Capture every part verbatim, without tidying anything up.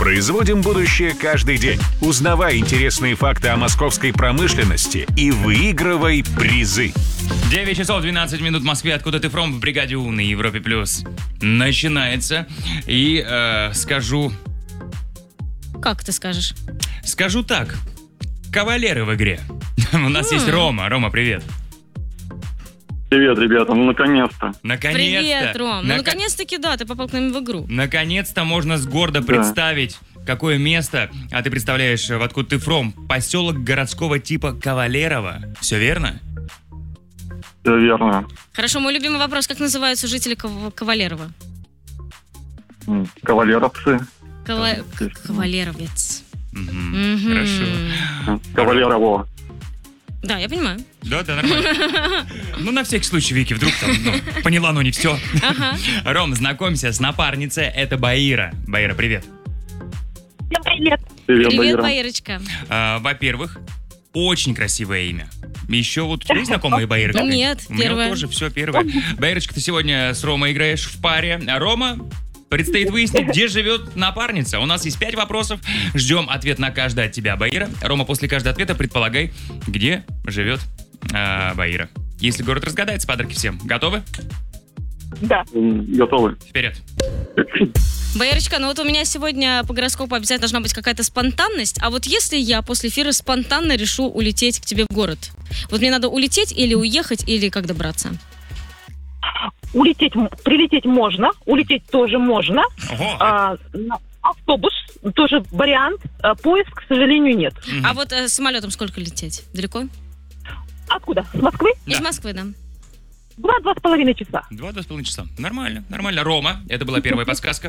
Производим будущее каждый день. Узнавай интересные факты о московской промышленности и выигрывай призы. девять часов двенадцать минут в Москве. Откуда ты фром в бригаде У на Европе Плюс. Начинается. И э, скажу... Как ты скажешь? Скажу так. Кавалеры в игре. У нас есть Рома. Рома, привет. Привет, ребята, ну наконец-то. Наконец-то. Привет, Ром. Ну, Нак- наконец-таки, да, ты попал к нам в игру. Наконец-то можно с гордо Да. представить, какое место, а ты представляешь, в откуда ты фром, поселок городского типа Кавалерово. Все верно? Все верно. Хорошо, мой любимый вопрос. Как называются жители Кав- Кавалерова? М, Кавалеровцы. Кава- Кавалеровец. Мгм. Мгм. Хорошо. Кавалерово. Да, я понимаю. Да, да, нормально. Ну, на всякий случай, Вики, вдруг там, ну, поняла, но не все. Ага. Ром, знакомься с напарницей, это Баира. Баира, привет. Привет, Привет, Баира. Баирочка. А, во-первых, очень красивое имя. Еще вот у тебя есть знакомые Баиры? какая-нибудь? Нет, У меня первая. тоже все первое. Баирочка, ты сегодня с Ромой играешь в паре, а Рома... Предстоит выяснить, где живет напарница. У нас есть пять вопросов. Ждем ответ на каждый от тебя, Баира. Рома, после каждого ответа предполагай, где живет э, Баира. Если город разгадается, подарки всем. Готовы? Да. М, Готовы. Вперед. Баирочка, ну вот у меня сегодня по гороскопу обязательно должна быть какая-то спонтанность. А вот если я после эфира спонтанно решу улететь к тебе в город? Вот мне надо улететь или уехать, или как добраться? Улететь, м- прилететь можно, улететь тоже можно. Ого. А, на автобус тоже вариант. А, поезд, к сожалению, нет. Мгм. А вот э, самолетом сколько лететь? Далеко? Откуда? С Москвы? Из Да. Москвы, да. Два-два с половиной часа. Два-два с половиной часа. Нормально, нормально. Рома, это была первая подсказка.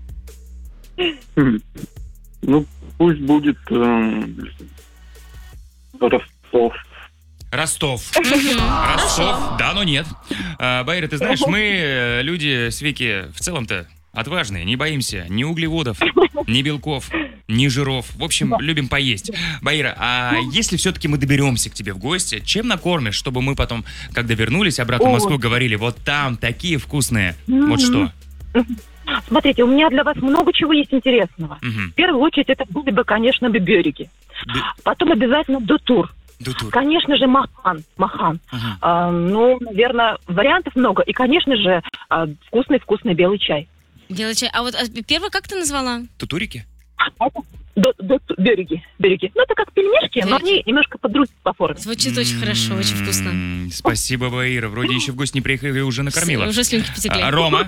М, Ну, пусть будет эм, Ростов. Ростов. Ростов, да, но нет. А, Баира, ты знаешь, мы, э, люди с Вики, в целом-то отважные, не боимся ни углеводов, ни белков, ни жиров. В общем, любим поесть. Баира, а если все-таки мы доберемся к тебе в гости, чем накормишь, чтобы мы потом, когда вернулись обратно в О. Москву, говорили, вот там такие вкусные. Вот что. Смотрите, у меня для вас много чего есть интересного. Мгм. В первую очередь, это были бы, конечно, беберики. Бе- Потом обязательно дотур. Дутур. Конечно же, махан. махан. Мгм. А, ну, наверное, вариантов много. И, конечно же, а, вкусный-вкусный белый чай. Делай чай. А вот а, первое, как ты назвала? Тутурики? До- до- береги, береги. Ну, это как пельмешки, но Береги. они немножко по-другому по форме. Звучит очень хорошо, очень вкусно. М, Спасибо, Баира. Вроде еще в гости не приехали и уже накормила. С- Уже слюнки потекли. А, Рома?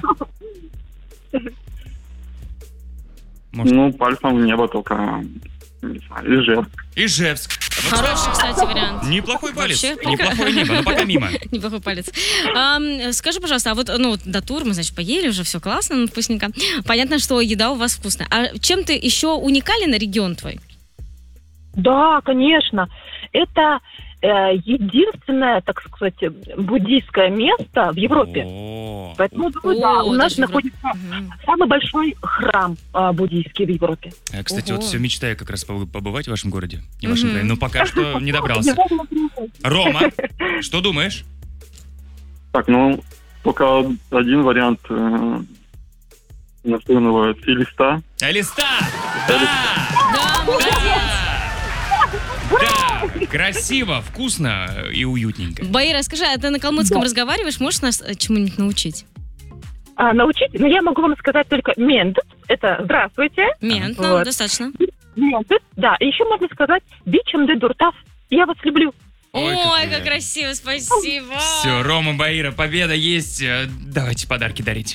Может, Ну, пальцем в небо только, не знаю, Ижевск. Ижевск. Вот Хороший, кстати, вариант. неплохой палец, Вообще, пока- неплохое небо, но пока мимо. Неплохой палец. Ам, скажи, пожалуйста, а вот, ну, вот до тур мы, значит, поели, уже все классно, ну, вкусненько. Понятно, что еда у вас вкусная. А чем ты еще уникален на регион твой? Да, конечно. Это э, единственное, так сказать, буддийское место в Европе. О, Поэтому, думаю, да, О, у нас даже в Европе. находится Мгм. самый большой храм а, буддийский в Европе. Я, кстати, Ого. вот все мечтаю как раз побы- побывать в вашем городе и в вашем Мгм. крае, но пока что не добрался. Рома, что думаешь? Так, ну, только один вариант э, настойного листа. Элиста! Да! Да, молодец! Да! Красиво, вкусно и уютненько. Баира, скажи, а ты на калмыцком Да. разговариваешь? Можешь нас э, чему-нибудь научить? А, научить? Ну, я могу вам сказать только мент. Это здравствуйте. Мент, нам Вот. достаточно. Мент. Да, и еще можно сказать бичем де дуртав. Я вас люблю. Ой, Ой, как как приятно. красиво, спасибо. Все, Рома, Баира, победа есть. Э, Давайте подарки дарить.